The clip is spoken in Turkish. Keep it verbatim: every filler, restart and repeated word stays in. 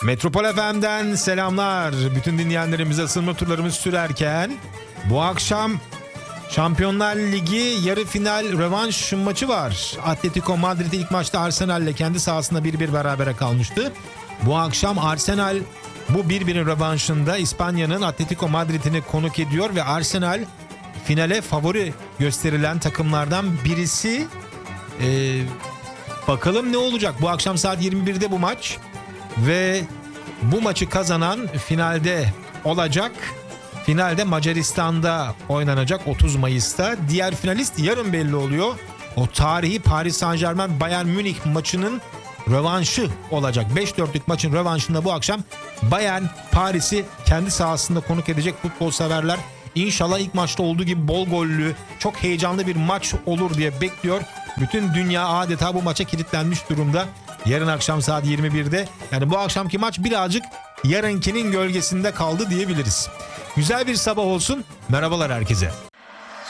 Metropol F M'den selamlar. Bütün dinleyenlerimize ısınma turlarımız sürerken bu akşam Şampiyonlar Ligi yarı final rövanş maçı var. Atletico Madrid ilk maçta Arsenal ile kendi sahasında bir bir berabere kalmıştı. Bu akşam Arsenal bu bir birin rövanşında İspanya'nın Atletico Madrid'ini konuk ediyor ve Arsenal finale favori gösterilen takımlardan birisi. Ee, bakalım ne olacak? Bu akşam saat yirmi birde bu maç ve bu maçı kazanan finalde olacak. Finalde Macaristan'da oynanacak otuz Mayıs'ta. Diğer finalist yarın belli oluyor. O tarihi Paris Saint-Germain Bayern Münih maçının rövanşı olacak. beş dörtlük maçın rövanşında bu akşam Bayern Paris'i kendi sahasında konuk edecek futbol severler. İnşallah ilk maçta olduğu gibi bol gollü, çok heyecanlı bir maç olur diye bekliyor. Bütün dünya adeta bu maça kilitlenmiş durumda. Yarın akşam saat yirmi birde. Yani bu akşamki maç birazcık yarınkinin gölgesinde kaldı diyebiliriz. Güzel bir sabah olsun. Merhabalar herkese.